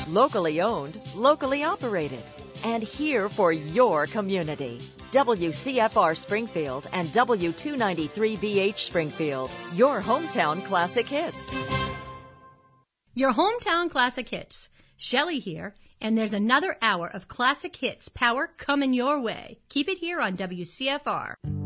Locally owned, locally operated, and here for your community. WCFR Springfield and W293BH Springfield, your hometown classic hits. Your hometown classic hits. Shelley here, and there's another hour of classic hits power coming your way. Keep it here on WCFR.